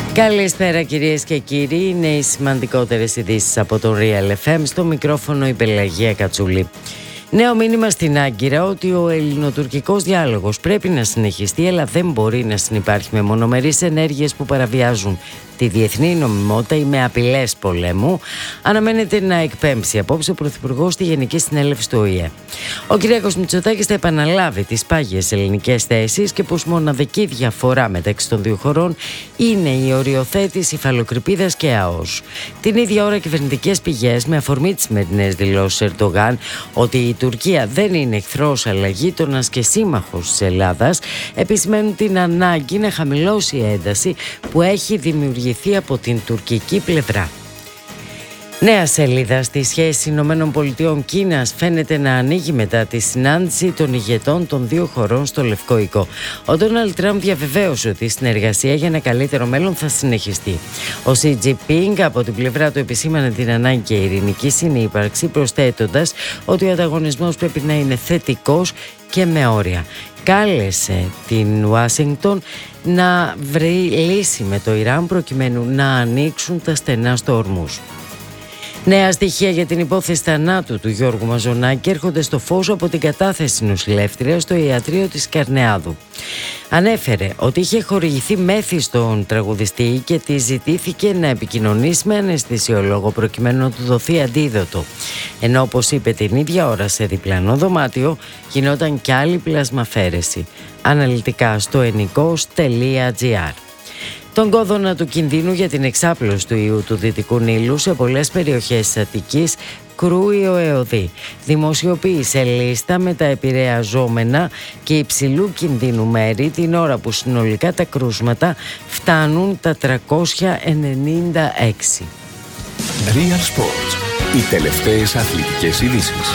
Καλησπέρα κυρίες και κύριοι, είναι οι σημαντικότερες ειδήσεις από το Real FM, στο μικρόφωνο η Πελαγία Κατσούλη. Νέο μήνυμα στην Άγκυρα ότι ο ελληνοτουρκικός διάλογος πρέπει να συνεχιστεί, αλλά δεν μπορεί να συνυπάρχει με μονομερείς ενέργειες που παραβιάζουν τη διεθνή νομιμότητα ή με απειλές πολέμου, αναμένεται να εκπέμψει απόψε ο Πρωθυπουργός στη Γενική Συνέλευση του ΟΗΕ. Ο Κυριάκος Μητσοτάκης θα επαναλάβει τις πάγιες ελληνικές θέσεις και πως μοναδική διαφορά μεταξύ των δύο χωρών είναι η οριοθέτηση υφαλοκρηπίδας και ΑΟΣ. Την ίδια ώρα, κυβερνητικές πηγές, με αφορμή τις σημερινές δηλώσεις Ερντογάν ότι η Τουρκία δεν είναι εχθρός αλλά γείτονας και σύμμαχος της Ελλάδας, επισημαίνουν την ανάγκη να χαμηλώσει η ένταση που έχει δημιουργηθεί από την τουρκική πλευρά. Νέα σελίδα στη σχέση ΗΠΑ-Κίνας φαίνεται να ανοίγει μετά τη συνάντηση των ηγετών των δύο χωρών στο Λευκό Οίκο. Ο Ντόναλντ Τραμπ διαβεβαίωσε ότι η συνεργασία για ένα καλύτερο μέλλον θα συνεχιστεί. Ο Σι Τζινπίνγκ από την πλευρά του επισήμανε την ανάγκη και ειρηνική συνύπαρξη, προσθέτοντας ότι ο ανταγωνισμός πρέπει να είναι θετικός και με όρια. Κάλεσε την Ουάσιγκτον να βρει λύση με το Ιράν προκειμένου να ανοίξουν τα στενά στο Ορμούζ. Νέα στοιχεία για την υπόθεση θανάτου του Γιώργου Μαζονάκη έρχονται στο φως από την κατάθεση νοσηλεύτριας στο ιατρείο της Καρνεάδου. Ανέφερε ότι είχε χορηγηθεί μέθη στον τραγουδιστή και τη ζητήθηκε να επικοινωνήσει με αναισθησιολόγο προκειμένου να του δοθεί αντίδοτο. Ενώ, όπως είπε, την ίδια ώρα σε διπλανό δωμάτιο γινόταν κι άλλη πλασμαφέρεση. Αναλυτικά στο ενικός.gr. Τον κόδωνα του κινδύνου για την εξάπλωση του ιού του Δυτικού Νείλου σε πολλές περιοχές της Αττικής κρούει ο ΕΟΔΗ. Δημοσιοποίησε λίστα με τα επηρεαζόμενα και υψηλού κινδύνου μέρη την ώρα που συνολικά τα κρούσματα φτάνουν τα 396. Real Sports. Οι τελευταίες αθλητικές ειδήσεις.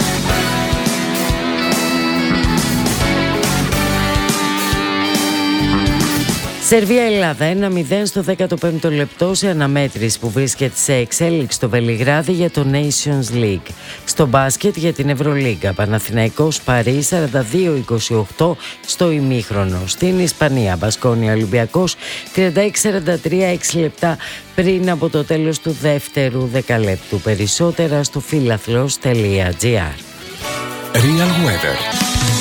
Σερβία-Ελλάδα 1-0 στο 15ο λεπτό σε αναμέτρηση που βρίσκεται σε εξέλιξη στο Βελιγράδι για το Nations League. Στο μπάσκετ για την Ευρωλίγκα, Παναθηναϊκός Παρί 42-28 στο ημίχρονο. Στην Ισπανία, Μπασκόνια Ολυμπιακός 36-43 6 λεπτά πριν από το τέλος του δεύτερου δεκαλέπτου. Περισσότερα στο φιλαθλός.gr. Real Weather.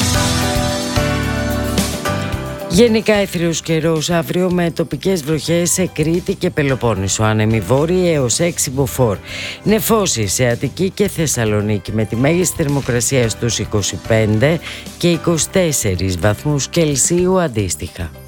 Γενικά αιθραίος καιρός αύριο με τοπικές βροχές σε Κρήτη και Πελοπόννησο, άνεμοι βόρειοι έως 6 μποφόρ. Νεφώσεις σε Αττική και Θεσσαλονίκη με τη μέγιστη θερμοκρασία στους 25 και 24 βαθμούς Κελσίου αντίστοιχα.